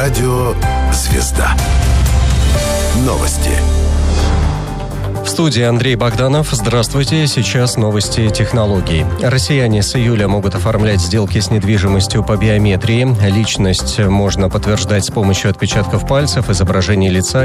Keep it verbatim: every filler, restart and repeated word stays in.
Радио «Звезда». Новости. В студии Андрей Богданов. Здравствуйте. Сейчас новости технологий. Россияне с июля могут оформлять сделки с недвижимостью по биометрии. Личность можно подтверждать с помощью отпечатков пальцев, изображений лица